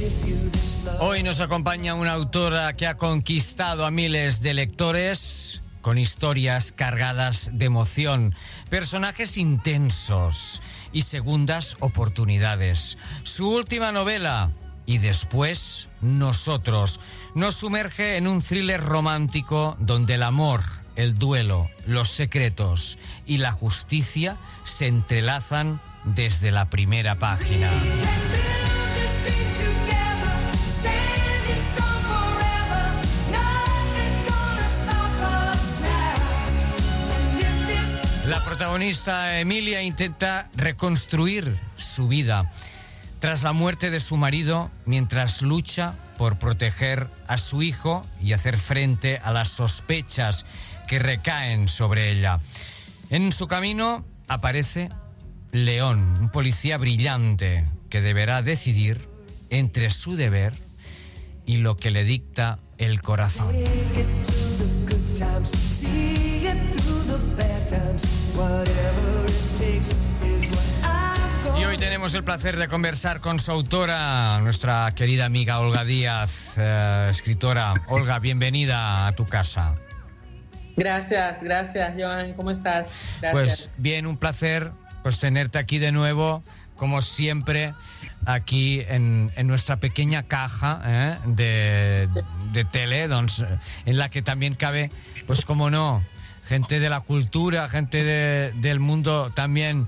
Hoy nos acompaña una autora que ha conquistado a miles de lectores con historias cargadas de emoción, personajes intensos y segundas oportunidades. Su última novela, Y después nosotros, nos sumerge en un thriller romántico donde el amor, el duelo, los secretos y la justicia se entrelazan desde la primera página. La protagonista Emilia intenta reconstruir su vida tras la muerte de su marido, mientras lucha por proteger a su hijo y hacer frente a las sospechas que recaen sobre ella. En su camino aparece León, un policía brillante que deberá decidir entre su deber y lo que le dicta el corazón. Y hoy tenemos el placer de conversar con su autora, nuestra querida amiga Olga Díaz, escritora. Olga, bienvenida a tu casa. Gracias, Joan. ¿Cómo estás? Gracias. Pues bien, un placer pues tenerte aquí de nuevo, como siempre, aquí en nuestra pequeña caja de tele, en la que también cabe, pues como no, gente de la cultura, gente del mundo también,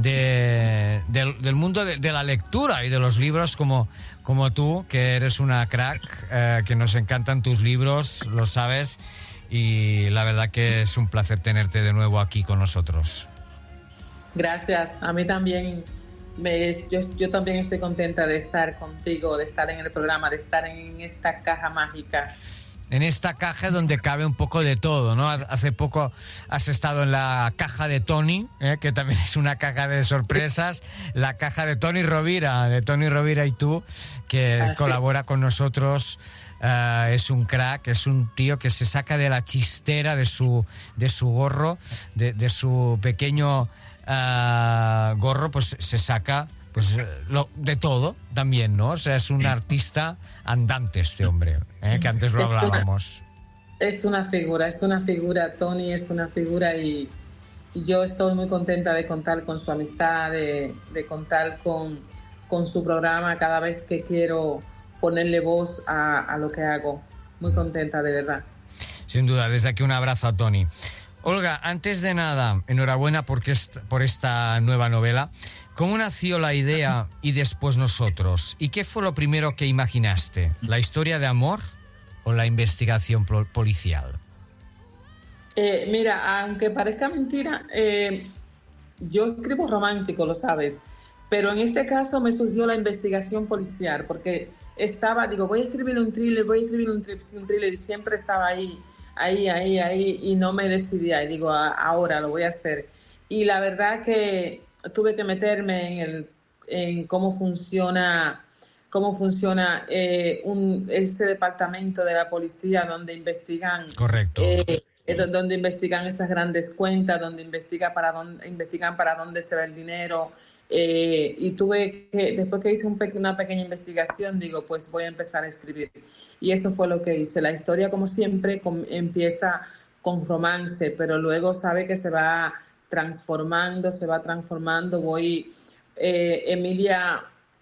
del mundo de la lectura y de los libros, como tú, que eres una crack, que nos encantan tus libros, lo sabes, y la verdad que es un placer tenerte de nuevo aquí con nosotros. Gracias, a mí también. Yo también estoy contenta de estar contigo, de estar en el programa, de estar en esta caja mágica. En esta caja donde cabe un poco de todo, ¿no? Hace poco has estado en la caja de Tony, que también es una caja de sorpresas, la caja de Tony Rovira y tú, que colabora con nosotros. Es un crack, es un tío que se saca de la chistera de su gorro, de su pequeño gorro, pues se saca pues de todo también, ¿no? O sea, es un artista andante este hombre, que antes lo hablábamos. Es una figura, Tony es una figura, y yo estoy muy contenta de contar con su amistad, de contar con su programa cada vez que quiero ponerle voz a lo que hago. Muy contenta, de verdad. Sin duda, desde aquí un abrazo a Tony. Olga, antes de nada, enhorabuena por esta nueva novela. ¿Cómo nació la idea Y después nosotros? ¿Y qué fue lo primero que imaginaste? ¿La historia de amor o la investigación policial? Mira, aunque parezca mentira, yo escribo romántico, lo sabes, pero en este caso me surgió la investigación policial, porque voy a escribir un thriller, y siempre estaba ahí, y no me decidía, y digo, ahora lo voy a hacer. Y la verdad que tuve que meterme en cómo funciona ese departamento de la policía donde investigan. Correcto. Donde investigan esas grandes cuentas, donde investigan para dónde se va el dinero. Y después que hice una pequeña investigación, digo, pues voy a empezar a escribir. Y eso fue lo que hice. La historia, como siempre, empieza con romance, pero luego sabe que se va transformando. Emilia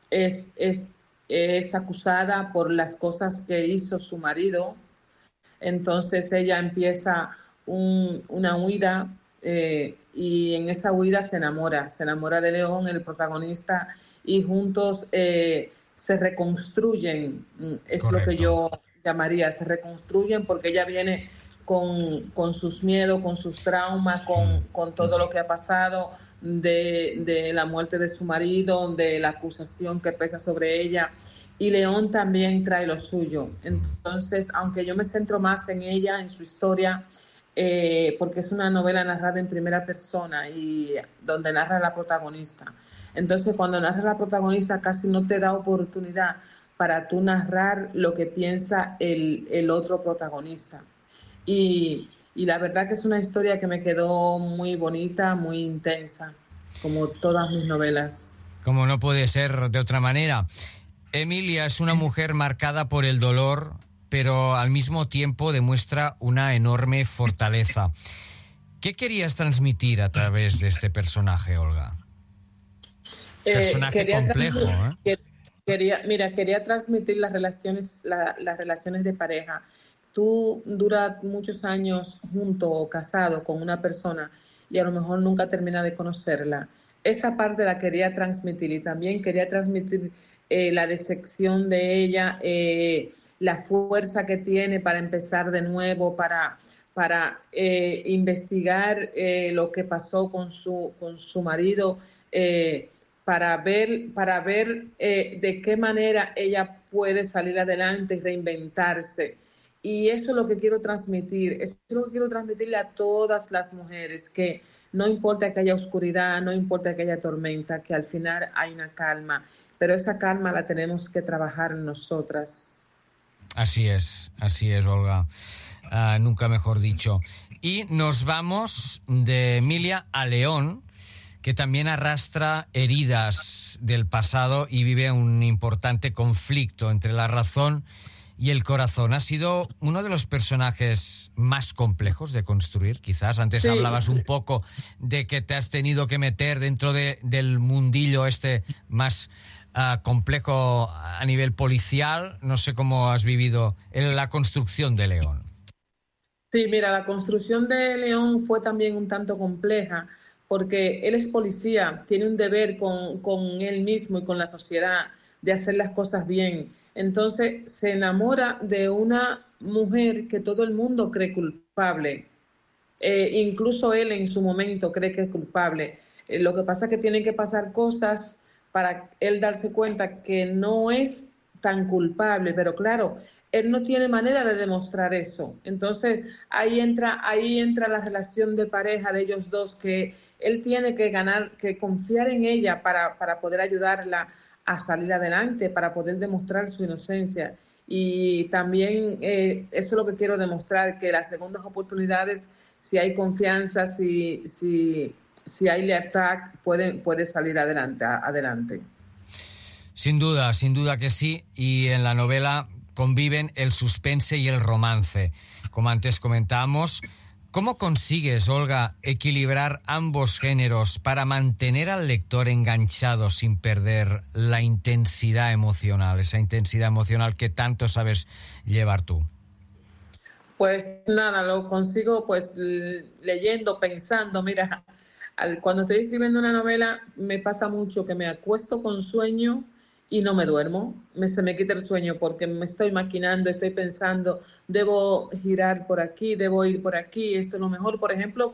es acusada por las cosas que hizo su marido. Entonces ella empieza una huida, y en esa huida se enamora de León, el protagonista, y juntos se reconstruyen. Es Correcto. Lo que yo llamaría, se reconstruyen, porque ella viene con sus miedos, con sus traumas, con todo lo que ha pasado, de la muerte de su marido, de la acusación que pesa sobre ella. Y León también trae lo suyo. Entonces, aunque yo me centro más en ella, en su historia, porque es una novela narrada en primera persona y donde narra la protagonista. Entonces, cuando narra la protagonista, casi no te da oportunidad para tú narrar lo que piensa el otro protagonista. Y la verdad que es una historia que me quedó muy bonita, muy intensa, como todas mis novelas. Como no puede ser de otra manera. Emilia es una mujer marcada por el dolor, pero al mismo tiempo demuestra una enorme fortaleza. ¿Qué querías transmitir a través de este personaje, Olga? Personaje complejo, ¿eh? Quería transmitir las relaciones, las relaciones de pareja. Tú duras muchos años junto o casado con una persona y a lo mejor nunca terminas de conocerla. Esa parte la quería transmitir, y también quería transmitir la decepción de ella, la fuerza que tiene para empezar de nuevo, para investigar lo que pasó con su marido, para ver de qué manera ella puede salir adelante y reinventarse. Y eso es lo que quiero transmitir, eso es lo que quiero transmitirle a todas las mujeres, que no importa que haya oscuridad, no importa que haya tormenta, que al final hay una calma, pero esa calma la tenemos que trabajar nosotras. Así es, Olga. Nunca mejor dicho. Y nos vamos de Emilia a León, que también arrastra heridas del pasado y vive un importante conflicto entre la razón y el corazón. Ha sido uno de los personajes más complejos de construir, quizás. Antes sí. Hablabas un poco de que te has tenido que meter dentro del mundillo este más complejo a nivel policial. No sé cómo has vivido la construcción de León. Sí, mira, la construcción de León fue también un tanto compleja, porque él es policía, tiene un deber con él mismo y con la sociedad de hacer las cosas bien. Entonces se enamora de una mujer que todo el mundo cree culpable. Incluso él en su momento cree que es culpable. Lo que pasa es que tienen que pasar cosas para él darse cuenta que no es tan culpable, pero claro, él no tiene manera de demostrar eso. Entonces ahí entra la relación de pareja de ellos dos, que él tiene que que confiar en ella para poder ayudarla a salir adelante, para poder demostrar su inocencia. Y también eso es lo que quiero demostrar, que las segundas oportunidades, si hay confianza, si hay lealtad, puede salir adelante. Sin duda que sí. Y en la novela conviven el suspense y el romance. Como antes comentábamos, ¿cómo consigues, Olga, equilibrar ambos géneros para mantener al lector enganchado sin perder la intensidad emocional, esa intensidad emocional que tanto sabes llevar tú? Pues nada, lo consigo pues leyendo, pensando. Mira, cuando estoy escribiendo una novela me pasa mucho que me acuesto con sueño y no me duermo, se me quita el sueño porque me estoy maquinando, estoy pensando, debo girar por aquí, debo ir por aquí, esto es lo mejor. Por ejemplo,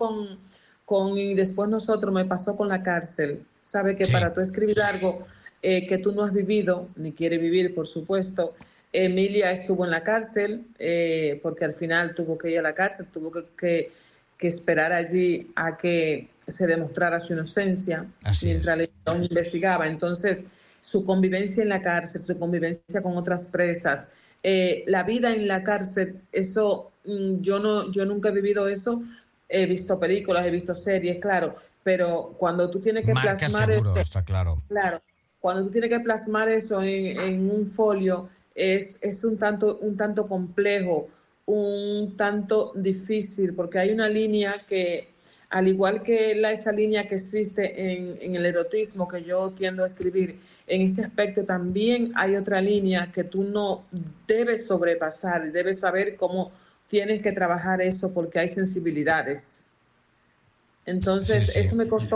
y después nosotros me pasó con la cárcel. Sabe que sí. Para tú escribir algo que tú no has vivido, ni quieres vivir, por supuesto. Emilia estuvo en la cárcel porque al final tuvo que ir a la cárcel, tuvo que esperar allí a que se demostrara su inocencia. Así mientras le investigaba. Entonces, su convivencia en la cárcel, su convivencia con otras presas, la vida en la cárcel, eso yo nunca he vivido eso. He visto películas, he visto series, claro, pero cuando tú tienes que plasmar seguro, eso, está claro. Claro, cuando tú tienes que plasmar eso en un folio, es un tanto complejo, un tanto difícil, porque hay una línea que, al igual que esa línea que existe en el erotismo que yo tiendo a escribir, en este aspecto también hay otra línea que tú no debes sobrepasar, debes saber cómo tienes que trabajar eso, porque hay sensibilidades. Entonces, sí. Eso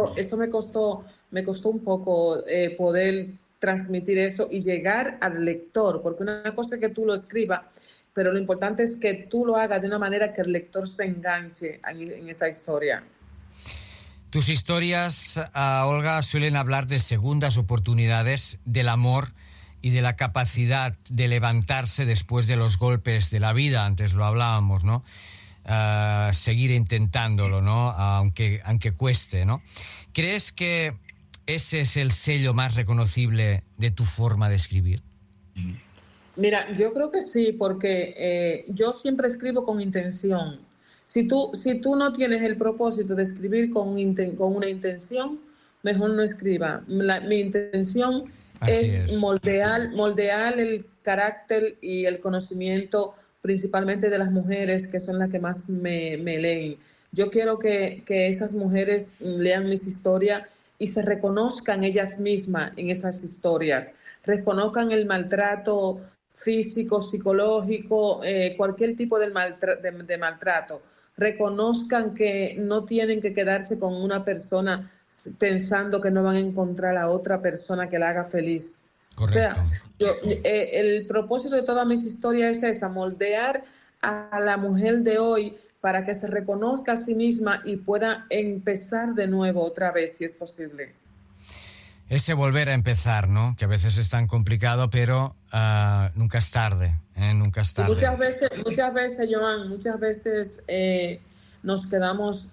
me costó un poco poder transmitir eso y llegar al lector, porque una cosa es que tú lo escribas, pero lo importante es que tú lo hagas de una manera que el lector se enganche en esa historia. Tus historias, Olga, suelen hablar de segundas oportunidades, del amor y de la capacidad de levantarse después de los golpes de la vida. Antes lo hablábamos, ¿no? Seguir intentándolo, ¿no? Aunque cueste, ¿no? ¿Crees que ese es el sello más reconocible de tu forma de escribir? Mira, yo creo que sí, porque yo siempre escribo con intención. Si tú no tienes el propósito de escribir con una intención, mejor no escriba. Mi intención Así es es. moldear el carácter y el conocimiento principalmente de las mujeres, que son las que más me leen. Yo quiero que esas mujeres lean mis historias y se reconozcan ellas mismas en esas historias, reconozcan el maltrato físico, psicológico, cualquier tipo de maltrato, reconozcan que no tienen que quedarse con una persona pensando que no van a encontrar a otra persona que la haga feliz. O Correcto. sea, el propósito de todas mis historias es esa, moldear a la mujer de hoy para que se reconozca a sí misma y pueda empezar de nuevo otra vez, si es posible. Ese volver a empezar, ¿no? Que a veces es tan complicado, pero nunca es tarde, ¿eh? Nunca es tarde. Joan, muchas veces nos quedamos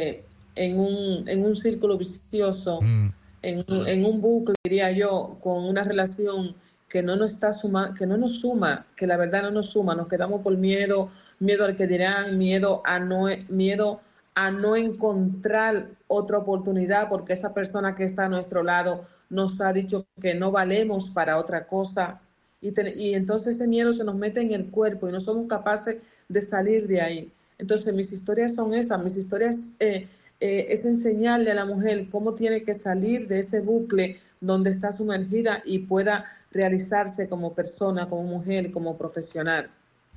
en un círculo vicioso, en un bucle, diría yo, con una relación que no nos que no nos suma, que la verdad no nos suma. Nos quedamos por miedo al que dirán, miedo a no encontrar otra oportunidad porque esa persona que está a nuestro lado nos ha dicho que no valemos para otra cosa. Y entonces ese miedo se nos mete en el cuerpo y no somos capaces de salir de ahí. Entonces mis historias son esas, mis historias es enseñarle a la mujer cómo tiene que salir de ese bucle donde está sumergida y pueda realizarse como persona, como mujer, como profesional.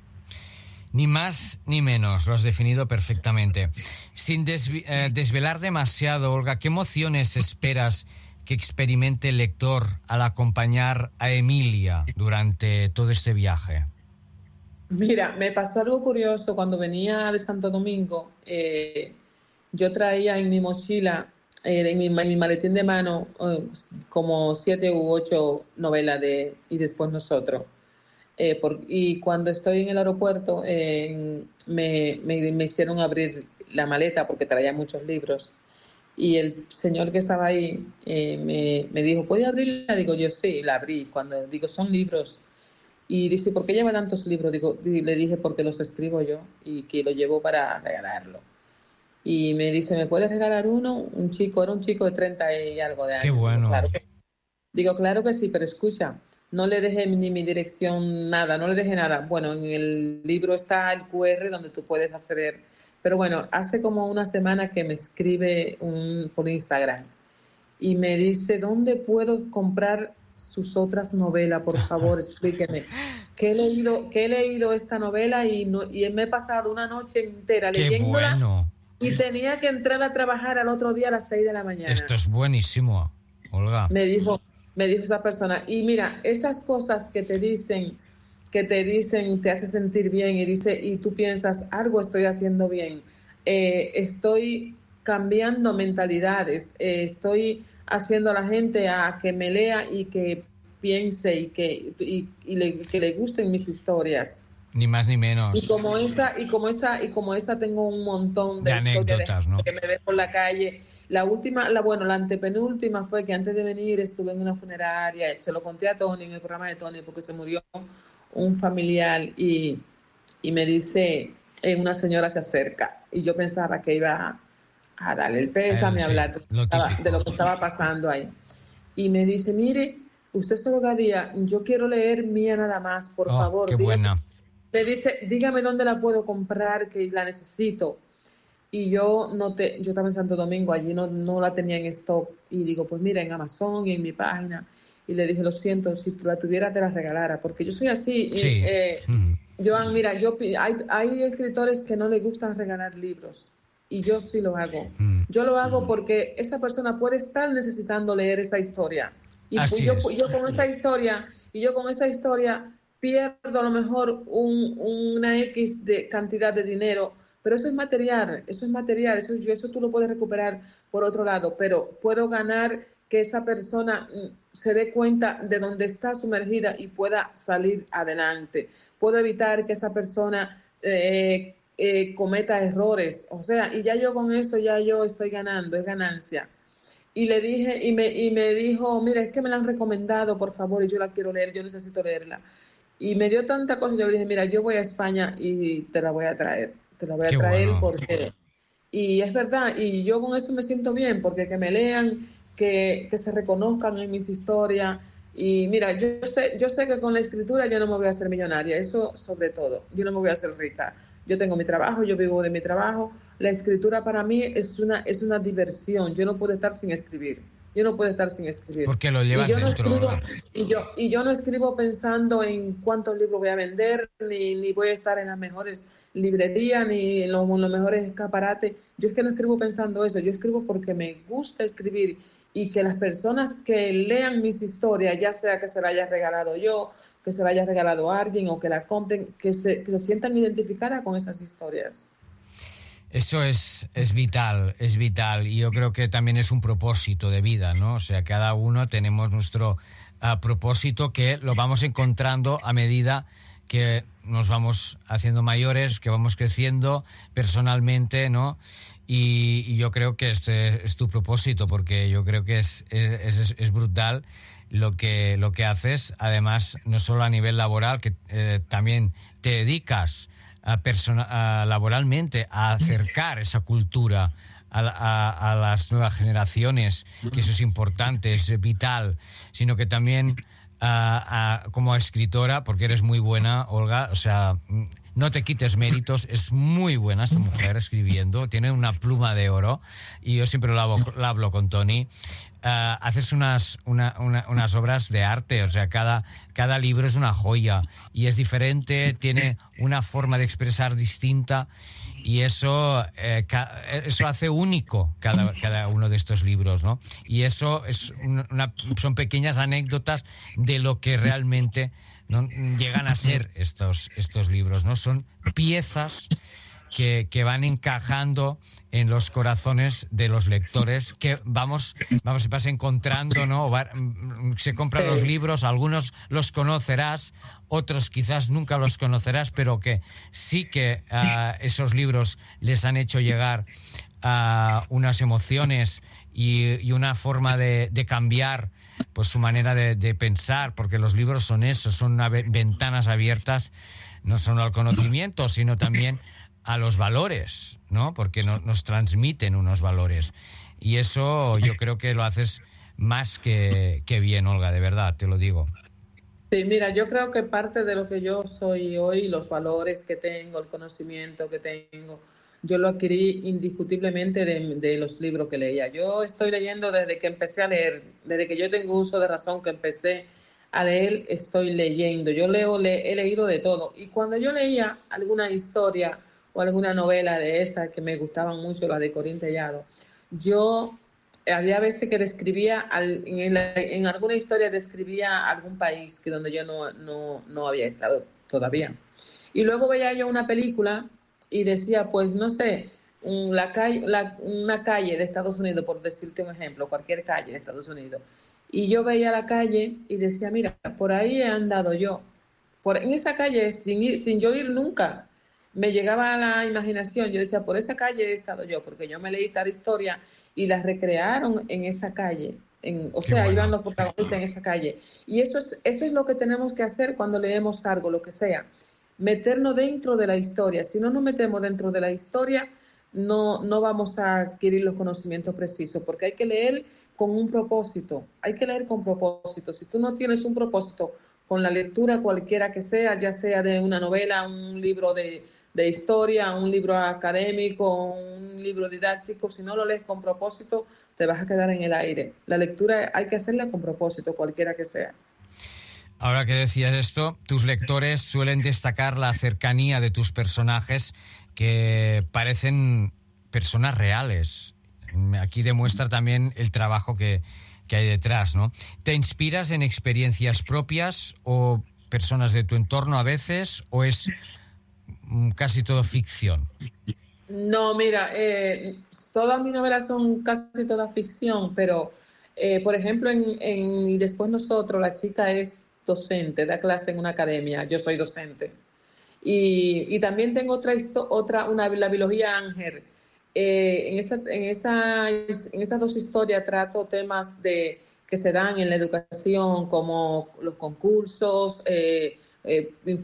Ni más ni menos, lo has definido perfectamente. Sin desvelar demasiado, Olga, ¿qué emociones esperas que experimente el lector al acompañar a Emilia durante todo este viaje? Mira, me pasó algo curioso cuando venía de Santo Domingo. Yo traía en mi mochila, en mi maletín de mano, como 7 u 8 novelas de Y después nosotros. Y cuando estoy en el aeropuerto, me hicieron abrir la maleta porque traía muchos libros. Y el señor que estaba ahí me dijo, ¿puede abrirla? Digo, yo sí, la abrí. Cuando digo, son libros. Y dice, ¿por qué lleva tantos libros? Le dije, porque los escribo yo y que lo llevo para regalarlo. Y me dice, ¿me puedes regalar uno? Era un chico de 30 y algo de Qué años. bueno. Digo, claro que sí, pero escucha, no le dejé ni mi dirección, nada, no le dejé nada. Bueno, en el libro está el QR donde tú puedes acceder. Pero bueno, hace como una semana que me escribe por Instagram y me dice, ¿dónde puedo comprar sus otras novelas? Por favor, explíqueme. Que he leído esta novela y me he pasado una noche entera Qué leyéndola bueno. y tenía que entrar a trabajar al otro día a las 6 de la mañana. Esto es buenísimo, Olga. Me dijo esa persona. Y mira, esas cosas que te dicen, te hace sentir bien y tú piensas, algo estoy haciendo bien. Estoy cambiando mentalidades, estoy haciendo a la gente a que me lea y que piense que le gusten mis historias. Ni más ni menos. Y como esa tengo un montón De de historias anécdotas, ¿no? que me ven por la calle. La antepenúltima fue que antes de venir estuve en una funeraria, se lo conté a Tony en el programa de Tony porque se murió un familiar y me dice, una señora se acerca y yo pensaba que iba a darle el pésame, a hablar de lo que estaba pasando ahí. Y me dice, mire, usted es drogadía, yo quiero leer Mía nada más, por favor. Qué buena. Me dice, dígame dónde la puedo comprar, que la necesito. Y yo estaba en Santo Domingo, allí no la tenía en stock. Y digo, pues mira, en Amazon y en mi página. Y le dije, lo siento, si la tuviera te la regalara, porque yo soy así. Sí. Joan, mira, hay escritores que no les gustan regalar libros. Y yo sí lo hago. Yo lo hago porque esa persona puede estar necesitando leer esa historia. Y yo con esa historia pierdo a lo mejor una X de cantidad de dinero, pero eso es material, eso tú lo puedes recuperar por otro lado, pero puedo ganar que esa persona se dé cuenta de dónde está sumergida y pueda salir adelante. Puedo evitar que esa persona cometa errores, o sea, y ya yo con eso ya yo estoy ganando, es ganancia. Y le dije, y me dijo, mira, es que me la han recomendado, por favor, y yo la quiero leer, yo necesito leerla. Y me dio tanta cosa, yo le dije, mira, yo voy a España y te la voy a traer. Qué bueno. Porque... Y es verdad, y yo con eso me siento bien, porque que me lean, que se reconozcan en mis historias, Y mira, yo sé que con la escritura yo no me voy a hacer millonaria, eso sobre todo, yo no me voy a hacer rica. Yo tengo mi trabajo, yo vivo de mi trabajo. La escritura para mí es una diversión. Yo no puedo estar sin escribir. Yo no puedo estar sin escribir. Porque lo Y llevas yo no dentro, escribo, Olga. y yo no escribo pensando en cuántos libros voy a vender, ni voy a estar en las mejores librerías, ni en los mejores escaparates. Yo es que no escribo pensando eso. Yo escribo porque me gusta escribir y que las personas que lean mis historias, ya sea que se la haya regalado yo, que se la haya regalado a alguien o que la compren, que se sientan identificadas con esas historias. Eso es vital, es vital. Y yo creo que también es un propósito de vida, ¿no? O sea, cada uno tenemos nuestro propósito que lo vamos encontrando a medida que nos vamos haciendo mayores, que vamos creciendo personalmente, ¿no? Y yo creo que este es tu propósito, porque yo creo que es brutal lo que haces. Además, no solo a nivel laboral, que también te dedicas laboralmente a acercar esa cultura a las nuevas generaciones, que eso es importante, es vital, sino que también como escritora, porque eres muy buena, Olga, o sea, no te quites méritos, es muy buena esta mujer escribiendo, tiene una pluma de oro, y yo siempre la hablo con Tony. Haces unas obras de arte, o sea, cada libro es una joya y es diferente, tiene una forma de expresar distinta, y eso hace único cada uno de estos libros, ¿no? Y eso son pequeñas anécdotas de lo que realmente, ¿no?, llegan a ser estos libros, ¿no? Son piezas que van encajando en los corazones de los lectores, que se vas encontrando, ¿no? Se compran los libros, algunos los conocerás, otros quizás nunca los conocerás, pero que sí que esos libros les han hecho llegar unas emociones y una forma de cambiar pues su manera de pensar, porque los libros son eso, son ventanas abiertas, no solo al conocimiento, sino también a los valores, ¿no? Porque nos transmiten unos valores. Y eso yo creo que lo haces más que bien, Olga, de verdad, te lo digo. Sí, mira, yo creo que parte de lo que yo soy hoy, los valores que tengo, el conocimiento que tengo, yo lo adquirí indiscutiblemente de los libros que leía. Yo estoy leyendo desde que empecé a leer, desde que yo tengo uso de razón que empecé a leer, estoy leyendo. Yo he leído de todo. Y cuando yo leía alguna historia o alguna novela de esas que me gustaban mucho, la de Corín Tellado, yo había veces que describía, en alguna historia describía algún país que donde yo no había estado todavía. Y luego veía yo una película y decía, pues no sé, una calle de Estados Unidos, por decirte un ejemplo, cualquier calle de Estados Unidos. Y yo veía la calle y decía, mira, por ahí he andado yo. En esa calle, sin yo ir nunca, me llegaba a la imaginación. Yo decía, por esa calle he estado yo, porque yo me leí tal historia y la recrearon en esa calle. O Qué sea, iban bueno. los protagonistas en esa calle. Y eso es lo que tenemos que hacer cuando leemos algo, lo que sea. Meternos dentro de la historia. Si no nos metemos dentro de la historia, no vamos a adquirir los conocimientos precisos, porque hay que leer con un propósito. Hay que leer con propósito. Si tú no tienes un propósito con la lectura cualquiera que sea, ya sea de una novela, un libro de historia, un libro académico, un libro didáctico, si no lo lees con propósito, te vas a quedar en el aire. La lectura hay que hacerla con propósito, cualquiera que sea. Ahora que decías esto, tus lectores suelen destacar la cercanía de tus personajes, que parecen personas reales. Aquí demuestra también el trabajo que hay detrás, ¿no? ¿Te inspiras en experiencias propias o personas de tu entorno a veces, o es casi todo ficción? No, mira, todas mis novelas son casi toda ficción, pero por ejemplo, Y después nosotros, la chica es docente, da clase en una academia, yo soy docente. Y también tengo la biología Ángel. En esas dos historias trato temas que se dan en la educación, como los concursos,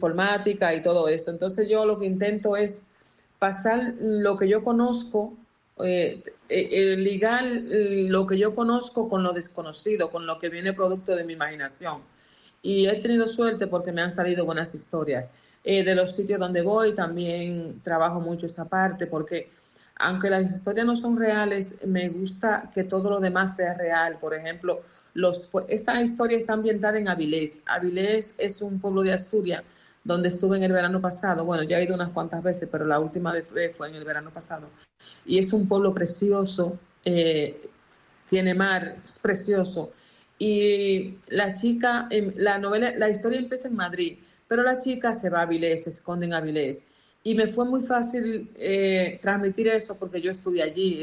informática y todo esto. Entonces yo lo que intento es pasar lo que yo conozco, ligar lo que yo conozco con lo desconocido, con lo que viene producto de mi imaginación. Y he tenido suerte porque me han salido buenas historias. De los sitios donde voy también trabajo mucho esta parte porque aunque las historias no son reales, me gusta que todo lo demás sea real. Por ejemplo, esta historia está ambientada en Avilés. Avilés es un pueblo de Asturias donde estuve en el verano pasado. Bueno, ya he ido unas cuantas veces, pero la última vez fue en el verano pasado. Y es un pueblo precioso, tiene mar, es precioso. Y la chica, la historia empieza en Madrid, pero la chica se va a Avilés, se esconde en Avilés. Y me fue muy fácil transmitir eso porque yo estuve allí,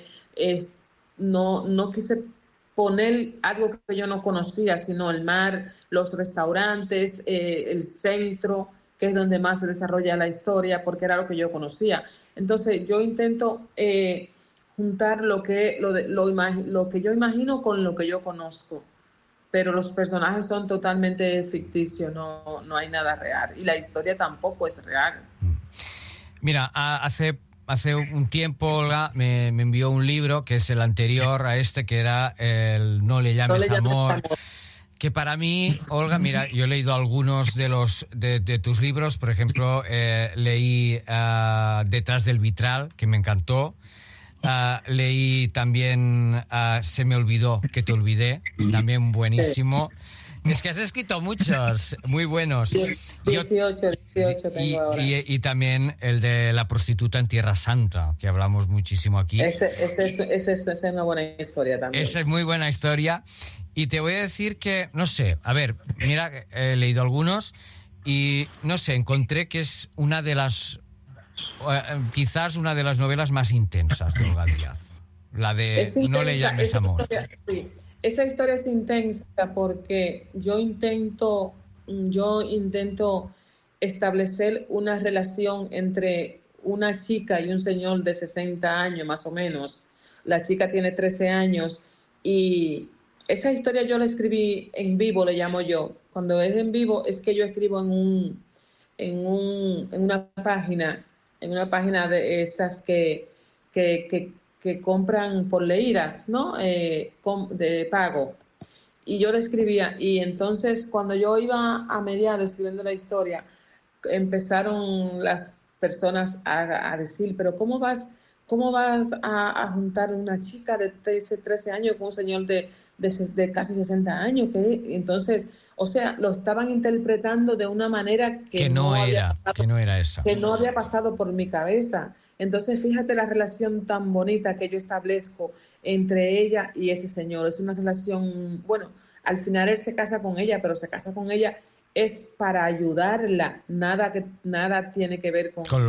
no quise poner algo que yo no conocía, sino el mar, los restaurantes, el centro, que es donde más se desarrolla la historia, porque era lo que yo conocía. Entonces yo intento juntar lo que yo imagino con lo que yo conozco, pero los personajes son totalmente ficticios, no hay nada real, y la historia tampoco es real. Mira, hace un tiempo Olga me envió un libro que es el anterior a este, que era el No le llames amor, que para mí, Olga, mira, yo he leído algunos de tus libros. Por ejemplo, leí Detrás del vitral, que me encantó. Leí también Se me olvidó que te olvidé, también buenísimo. Sí. Es que has escrito muchos, muy buenos. 18 tengo ahora. Y también el de La prostituta en Tierra Santa, que hablamos muchísimo aquí. Esa es una buena historia también. Esa es muy buena historia. Y te voy a decir que, no sé, a ver, mira, he leído algunos y, no sé, encontré que es quizás una de las novelas más intensas de Olga Díaz. La de No le llames amor. Historia, sí. Esa historia es intensa porque yo intento establecer una relación entre una chica y un señor de 60 años más o menos. La chica tiene 13 años y esa historia yo la escribí en vivo, le llamo yo. Cuando es en vivo es que yo escribo en una página de esas que compran por leídas, ¿no? De pago. Y yo la escribía, y entonces cuando yo iba a mediado escribiendo la historia, empezaron las personas a decir, pero ¿cómo vas a juntar una chica de 13 años con un señor de casi 60 años? Entonces, o sea, lo estaban interpretando de una manera que no era esa. Que no había pasado por mi cabeza. Entonces, fíjate la relación tan bonita que yo establezco entre ella y ese señor. Es una relación, bueno, al final él se casa con ella, pero se casa con ella es para ayudarla. Nada tiene que ver con